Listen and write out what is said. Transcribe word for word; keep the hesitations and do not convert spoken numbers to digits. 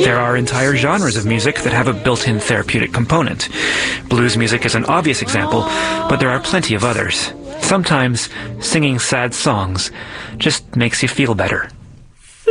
There are entire genres of music that have a built-in therapeutic component. Blues music is an obvious example, but there are plenty of others. Sometimes singing sad songs just makes you feel better.